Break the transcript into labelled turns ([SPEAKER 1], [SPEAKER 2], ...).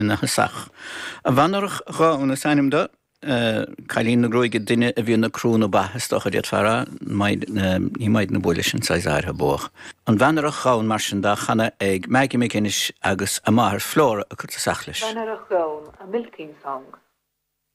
[SPEAKER 1] na hasach. A bhanarach gána sanim do cailín na gróige duine a bhí na crún bathas a fara ní maid na bula sin sa airthe bóch. An bhanarach gáin mar sin da chana ag meigi mé cinis agus a mar flóra a chut a sachlais.
[SPEAKER 2] Bhanarach gáin a milking song.